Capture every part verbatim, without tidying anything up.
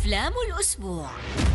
أفلام الأسبوع.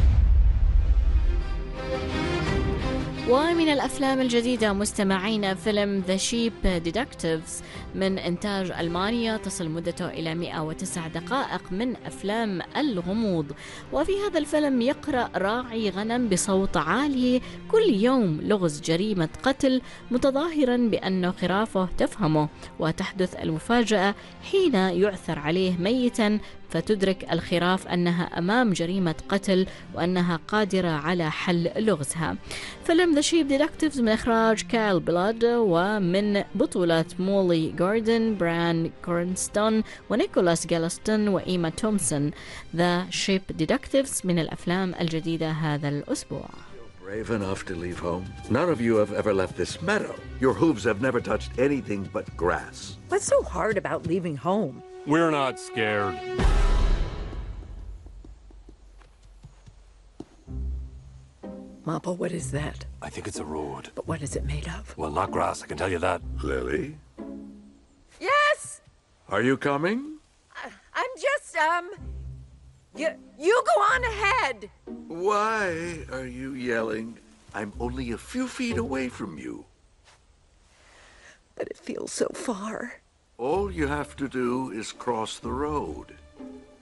ومن الأفلام الجديدة مستمعين فيلم The Sheep Detectives من إنتاج ألمانيا، تصل مدته إلى مئة وتسع دقائق من أفلام الغموض. وفي هذا الفيلم يقرأ راعي غنم بصوت عالي كل يوم لغز جريمة قتل، متظاهرا بأن خرافه تفهمه، وتحدث المفاجأة حين يعثر عليه ميتا، فتدرك الخراف أنها أمام جريمة قتل وأنها قادرة على حل لغزها. فيلم The Sheep Detectives من إخراج كايل بلاد، ومن بطولة مولي غوردن، بران كورنستون، ونيكولاس جالستون، وإيما تومسون. The Sheep Detectives من الأفلام الجديدة هذا الأسبوع. Brave enough to leave home? None of you have ever left this meadow. Your hooves have never touched anything but grass. What's so hard about leaving home? We're not scared. Mappa, what is that? I think it's a road. But what is it made of? Well, not grass, I can tell you that. Lily? Yes! Are you coming? I, I'm just, um... You, you go on ahead! Why are you yelling? I'm only a few feet away from you. But it feels so far. All you have to do is cross the road.